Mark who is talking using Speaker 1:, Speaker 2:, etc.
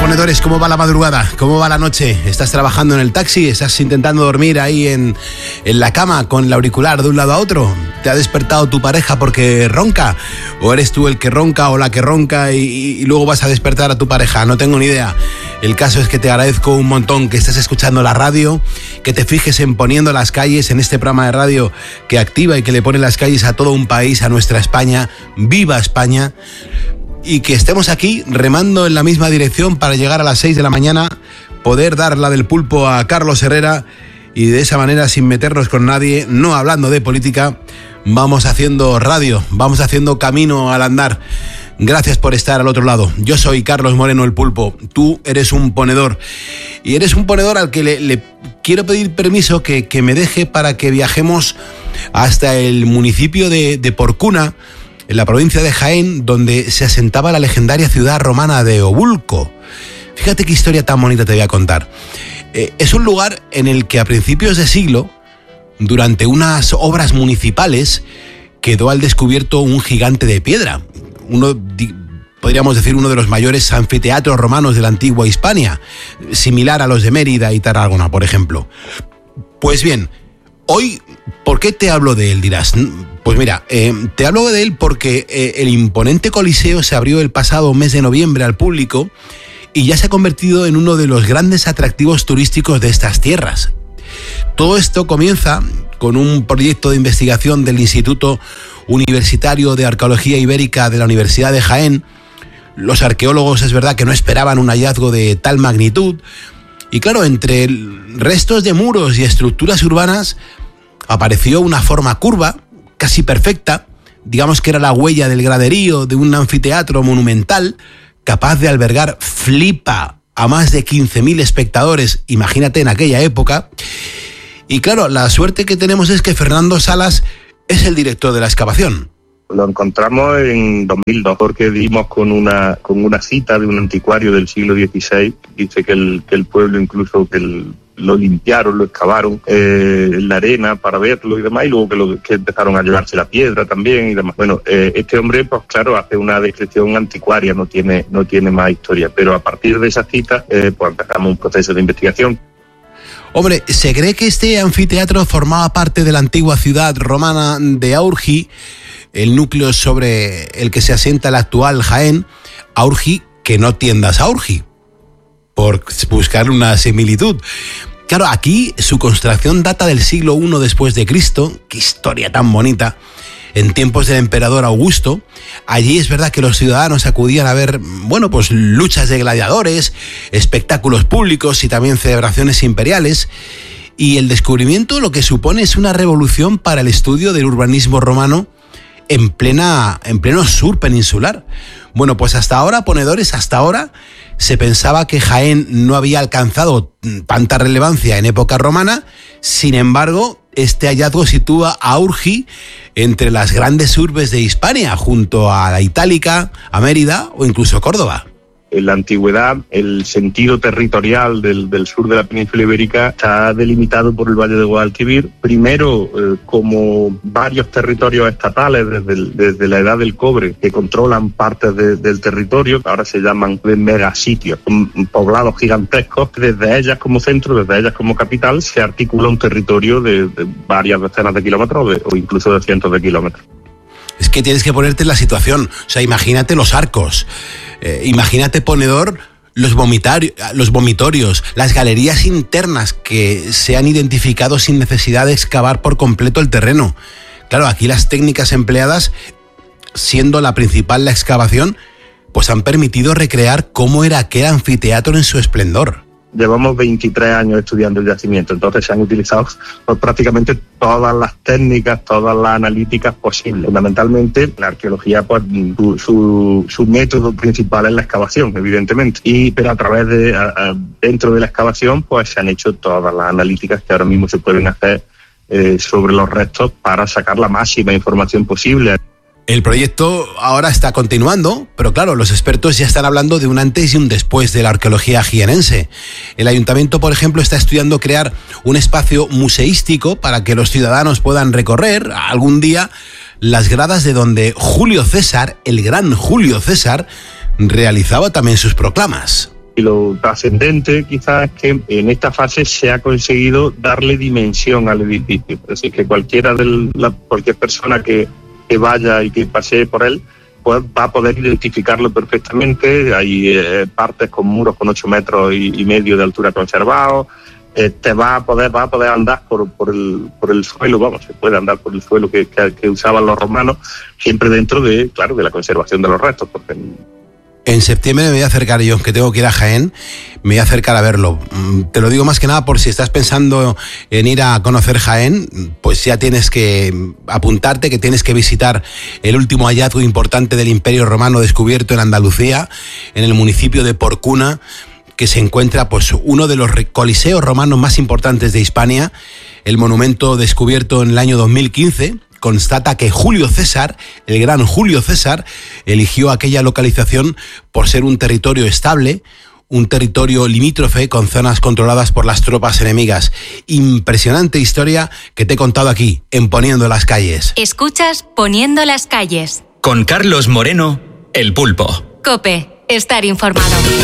Speaker 1: ponedores, ¿cómo va la madrugada? ¿Cómo va la noche? ¿Estás trabajando en el taxi? ¿Estás intentando dormir ahí en la cama con el auricular de un lado a otro? ¿Te ha despertado tu pareja porque ronca? ¿O eres tú el que ronca o la que ronca y luego vas a despertar a tu pareja? No tengo ni idea. El caso es que te agradezco un montón que estés escuchando la radio, que te fijes en Poniendo las Calles, en este programa de radio que activa y que le pone las calles a todo un país, a nuestra España. ¡Viva España! Y que estemos aquí remando en la misma dirección para llegar a las 6 de la mañana, poder dar la del pulpo a Carlos Herrera y de esa manera, sin meternos con nadie, no hablando de política, vamos haciendo radio, vamos haciendo camino al andar. Gracias por estar al otro lado. Yo soy Carlos Moreno el Pulpo, tú eres un ponedor y eres un ponedor al que le quiero pedir permiso que me deje para que viajemos hasta el municipio de Porcuna, en la provincia de Jaén, donde se asentaba la legendaria ciudad romana de Obulco. Fíjate qué historia tan bonita te voy a contar. Es un lugar en el que a principios de siglo, durante unas obras municipales, quedó al descubierto un gigante de piedra. Podríamos decir uno de los mayores anfiteatros romanos de la antigua Hispania, similar a los de Mérida y Tarragona, por ejemplo. Pues bien, hoy, ¿por qué te hablo de él? Dirás. Pues mira, te hablo de él porque el imponente Coliseo se abrió el pasado mes de noviembre al público y ya se ha convertido en uno de los grandes atractivos turísticos de estas tierras. Todo esto comienza con un proyecto de investigación del Instituto Universitario de Arqueología Ibérica de la Universidad de Jaén. Los arqueólogos es verdad que no esperaban un hallazgo de tal magnitud y claro, entre restos de muros y estructuras urbanas apareció una forma curva, casi perfecta, digamos que era la huella del graderío de un anfiteatro monumental capaz de albergar, flipa, a más de 15.000 espectadores, imagínate en aquella época. Y claro, la suerte que tenemos es que Fernando Salas es el director de la excavación.
Speaker 2: Lo encontramos en 2002 porque dimos con una cita de un anticuario del siglo XVI. Dice que el pueblo incluso lo limpiaron, lo excavaron en la arena para verlo y demás, y luego que empezaron a llevarse la piedra también y demás. Bueno, este hombre, pues claro, hace una descripción anticuaria, no tiene más historia, pero a partir de esa cita, pues empezamos un proceso de investigación.
Speaker 1: Hombre, se cree que este anfiteatro formaba parte de la antigua ciudad romana de Aurgi, el núcleo sobre el que se asienta el actual Jaén. Aurgi, que no tiendas a Aurgi, por buscar una similitud. Claro, aquí su construcción data del siglo I después de Cristo. Qué historia tan bonita. En tiempos del emperador Augusto, allí es verdad que los ciudadanos acudían a ver, bueno, pues luchas de gladiadores, espectáculos públicos y también celebraciones imperiales. Y el descubrimiento lo que supone es una revolución para el estudio del urbanismo romano en pleno sur peninsular. Bueno, pues hasta ahora, ponedores, se pensaba que Jaén no había alcanzado tanta relevancia en época romana. Sin embargo, este hallazgo sitúa a Aurgi entre las grandes urbes de Hispania, junto a la Itálica, a Mérida o incluso Córdoba.
Speaker 2: En la antigüedad, el sentido territorial del sur de la península ibérica está delimitado por el Valle de Guadalquivir, primero como varios territorios estatales desde la edad del cobre que controlan partes del territorio, ahora se llaman megasitios, poblados gigantescos. Desde ellas como centro, desde ellas como capital, se articula un territorio de varias decenas de kilómetros o incluso de cientos de kilómetros.
Speaker 1: Es que tienes que ponerte en la situación, o sea, imagínate los arcos, imagínate, ponedor, los vomitorios, las galerías internas que se han identificado sin necesidad de excavar por completo el terreno. Claro, aquí las técnicas empleadas, siendo la principal la excavación, pues han permitido recrear cómo era aquel anfiteatro en su esplendor.
Speaker 2: Llevamos 23 años estudiando el yacimiento, entonces se han utilizado prácticamente todas las técnicas, todas las analíticas posibles. Fundamentalmente, la arqueología, pues su método principal es la excavación, evidentemente. Pero a través dentro de la excavación, pues se han hecho todas las analíticas que ahora mismo se pueden hacer sobre los restos para sacar la máxima información posible.
Speaker 1: El proyecto ahora está continuando, pero claro, los expertos ya están hablando de un antes y un después de la arqueología jienense. El ayuntamiento, por ejemplo, está estudiando crear un espacio museístico para que los ciudadanos puedan recorrer algún día las gradas de donde Julio César, el gran Julio César, realizaba también sus proclamas.
Speaker 2: Y lo trascendente quizás es que en esta fase se ha conseguido darle dimensión al edificio. Es decir, que cualquier persona que vaya y que pasee por él, pues va a poder identificarlo perfectamente. Hay partes con muros con 8 metros y medio de altura conservados. Va a poder andar por el suelo, se puede andar por el suelo que usaban los romanos, siempre dentro de la conservación de los restos, porque
Speaker 1: en septiembre me voy a acercar yo, que tengo que ir a Jaén, me voy a acercar a verlo. Te lo digo más que nada por si estás pensando en ir a conocer Jaén, pues ya tienes que apuntarte, que tienes que visitar el último hallazgo importante del Imperio Romano descubierto en Andalucía, en el municipio de Porcuna, que se encuentra pues uno de los coliseos romanos más importantes de Hispania. El monumento descubierto en el año 2015 constata que Julio César, el gran Julio César, eligió aquella localización por ser un territorio estable, un territorio limítrofe con zonas controladas por las tropas enemigas. Impresionante historia que te he contado aquí, en Poniendo las Calles.
Speaker 3: Escuchas Poniendo las Calles.
Speaker 4: Con Carlos Moreno, El Pulpo.
Speaker 3: COPE, estar informado.